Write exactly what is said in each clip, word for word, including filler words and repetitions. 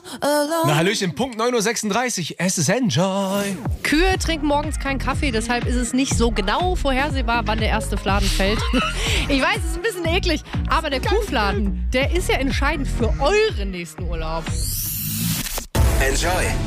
Na Hallöchen, Punkt neun Uhr sechsunddreißig, es ist Enjoy. Kühe trinken morgens keinen Kaffee, deshalb ist es nicht so genau vorhersehbar, wann der erste Fladen fällt. Ich weiß, es ist ein bisschen eklig, aber der Kuhfladen, der ist ja entscheidend für euren nächsten Urlaub. Enjoy.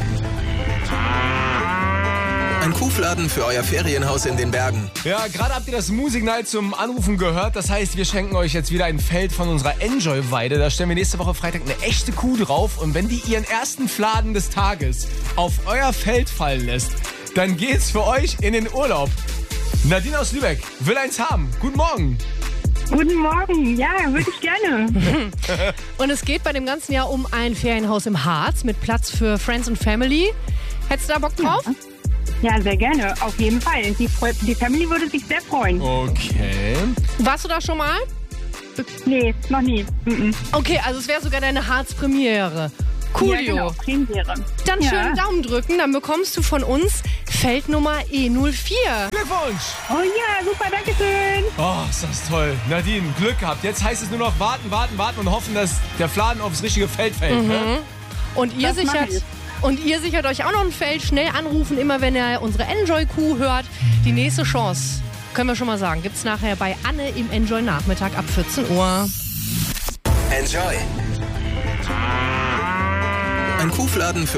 Ein Kuhfladen für euer Ferienhaus in den Bergen. Ja, gerade habt ihr das Mu-Signal zum Anrufen gehört. Das heißt, wir schenken euch jetzt wieder ein Feld von unserer Enjoy-Weide. Da stellen wir nächste Woche Freitag eine echte Kuh drauf. Und wenn die ihren ersten Fladen des Tages auf euer Feld fallen lässt, dann geht's für euch in den Urlaub. Nadine aus Lübeck will eins haben. Guten Morgen. Guten Morgen, ja, würde ich gerne. Und es geht bei dem ganzen Jahr um ein Ferienhaus im Harz mit Platz für Friends and Family. Hättest du da Bock drauf? Ja. Ja, sehr gerne, auf jeden Fall. Die, die Family würde sich sehr freuen. Okay. Warst du da schon mal? Nee, noch nie. Mm-mm. Okay, also es wäre sogar deine Harz-Premiere. Coolio. Ja, genau, Premiere. Dann Ja. schönen Daumen drücken, dann bekommst du von uns Feldnummer E null vier. Glückwunsch. Oh ja, super, danke schön. Oh, ist das toll. Nadine, Glück gehabt. Jetzt heißt es nur noch warten, warten, warten und hoffen, dass der Fladen aufs richtige Feld fällt. Mhm. Ne? Und ihr Das mach sichert... ich. Und ihr sichert euch auch noch ein Feld. Schnell anrufen, immer wenn ihr unsere Enjoy-Kuh hört. Die nächste Chance, können wir schon mal sagen, gibt's nachher bei Anne im Enjoy-Nachmittag ab vierzehn Uhr. Enjoy. Ein Kuhfladen für